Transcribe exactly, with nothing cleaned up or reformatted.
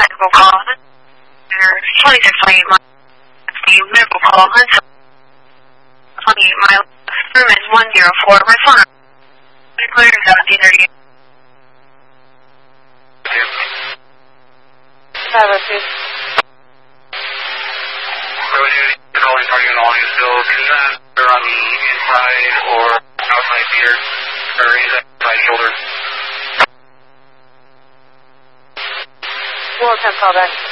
medical call. twenty-six twenty-eight miles. The medical call. twenty-eight miles. Room is one zero four. Response. Clear seventeen thirty. Tower two. Calling target on you still. Is that on the inside or outside theater? Or is that inside shoulder? We'll attempt call back.